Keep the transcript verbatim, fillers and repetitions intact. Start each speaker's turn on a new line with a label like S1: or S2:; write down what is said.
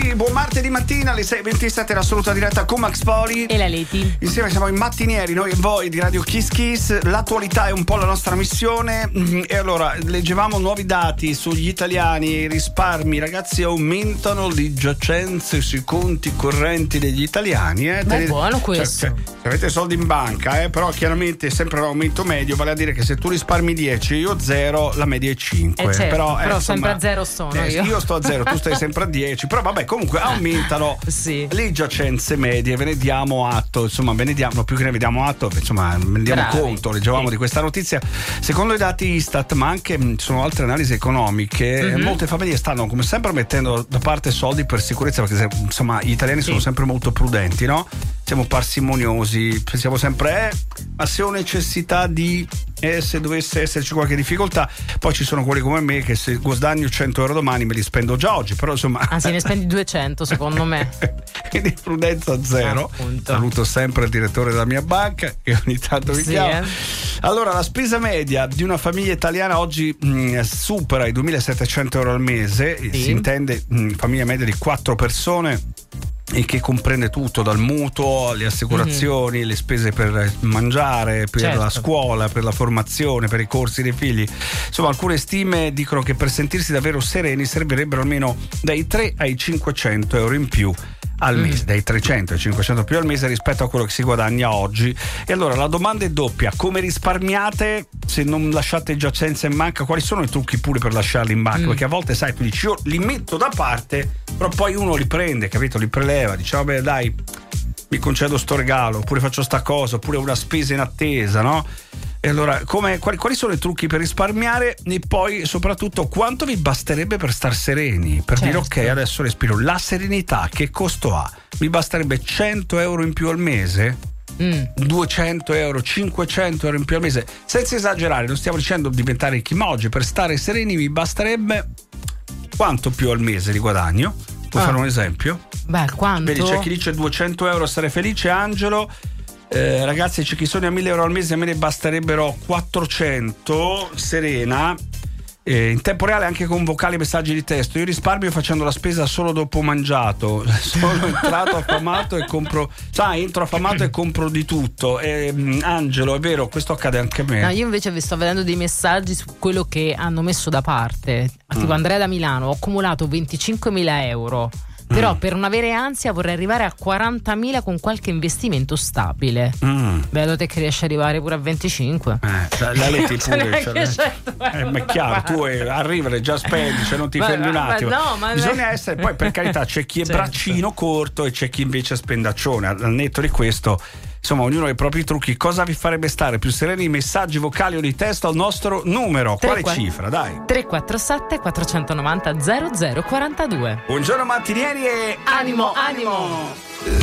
S1: benvenuti, buon martedì mattina alle sei e ventisette, l'assoluta diretta con Max Poli
S2: e la Leti.
S1: Insieme siamo i mattinieri, noi e voi di Radio Kiss Kiss. L'attualità è un po' la nostra missione. E allora, leggevamo nuovi dati sugli italiani. I risparmi, ragazzi, aumentano le giacenze sui conti correnti degli italiani. Eh?
S2: Beh, è buono questo.
S1: Cioè, cioè, avete soldi in banca, eh? Però chiaramente è sempre l'aumento medio, vale a dire che se tu risparmi dieci, io zero, la media è cinque.
S2: Eh certo,
S1: però, eh,
S2: però
S1: insomma,
S2: sempre a zero sono
S1: eh,
S2: io.
S1: Io sto a zero, tu stai sempre a dieci. Però vabbè, comunque aumentano
S2: sì.
S1: le giacenze medie, ve ne diamo atto, insomma, ve ne diamo, no, più che ne vediamo atto, insomma, ve ne diamo
S2: Bravi.
S1: conto, leggevamo
S2: sì.
S1: di questa notizia. Secondo i dati Istat, ma anche ci sono altre analisi economiche, mm-hmm. molte famiglie stanno come sempre mettendo da parte soldi per sicurezza, perché insomma gli italiani
S2: sì.
S1: sono sempre molto prudenti, no? Siamo parsimoniosi, pensiamo sempre, eh, ma se ho necessità di, eh, se dovesse esserci qualche difficoltà, poi ci sono quelli come me che se guadagno cento euro domani me li spendo già oggi, però insomma.
S2: Anzi, ne spendi duecento secondo me.
S1: Quindi prudenza zero.
S2: Ah,
S1: saluto sempre il direttore della mia banca che ogni tanto mi
S2: sì,
S1: chiama.
S2: eh.
S1: Allora, la spesa media di una famiglia italiana oggi mh, supera i duemilasettecento euro al mese,
S2: sì.
S1: si intende mh, famiglia media di quattro persone e che comprende tutto, dal mutuo alle assicurazioni, mm-hmm. le spese per mangiare, per
S2: certo.
S1: la scuola, per la formazione, per i corsi dei figli. Insomma, alcune stime dicono che per sentirsi davvero sereni servirebbero almeno dai tre ai cinquecento euro in più al mese, mm. dai trecento ai cinquecento più al mese rispetto a quello che si guadagna oggi. E allora la domanda è doppia: come risparmiate se non lasciate giacenze in banca? Quali sono i trucchi pure per lasciarli in banca? Mm. Perché a volte, sai, tu dici io li metto da parte, però poi uno li prende, capito? Li preleva, dice vabbè dai, mi concedo sto regalo, oppure faccio sta cosa, oppure una spesa in attesa, no? E allora, come, quali, quali sono i trucchi per risparmiare? E poi, soprattutto, quanto vi basterebbe per star sereni? Per
S2: certo.
S1: dire, ok, adesso respiro. La serenità, che costo ha? Mi basterebbe cento euro in più al mese? Mm. duecento euro, cinquecento euro in più al mese? Senza esagerare, non stiamo dicendo diventare ricchi, ma oggi per stare sereni mi basterebbe quanto più al mese di guadagno? Puoi ah. fare un esempio?
S2: Beh, quanto?
S1: Vedi, c'è chi dice duecento euro stare felice, Angelo. Eh, ragazzi, c'è chi sono a mille euro al mese, a me ne basterebbero quattrocento, Serena. Eh, in tempo reale anche con vocali e messaggi di testo. Io risparmio facendo la spesa solo dopo mangiato. Sono entrato affamato e compro, sai, entro affamato e compro di tutto. Eh, Angelo, è vero, questo accade anche a me.
S2: No, io invece vi sto vedendo dei messaggi su quello che hanno messo da parte. Tipo mm. Andrea da Milano: ho accumulato venticinquemila euro. Però mm. per non avere ansia vorrei arrivare a quarantamila con qualche investimento stabile. Mm. Vedo te che riesci ad arrivare pure a venticinque.
S1: Eh, la, la Leti pure. Cioè, eh, ma è chiaro, tu è, arrivare già spendi, cioè non ti ma, fermi un attimo.
S2: No, ma
S1: bisogna ne... essere, poi per carità c'è chi è certo. braccino corto e c'è chi invece è spendaccione. Al netto di questo, insomma, ognuno ha i propri trucchi. Cosa vi farebbe stare più sereni? Messaggi vocali o di testo al nostro numero. Quale cifra? Dai.
S2: tre quattro sette quattro nove zero zero zero quattro due.
S1: Buongiorno mattinieri e
S2: animo, animo.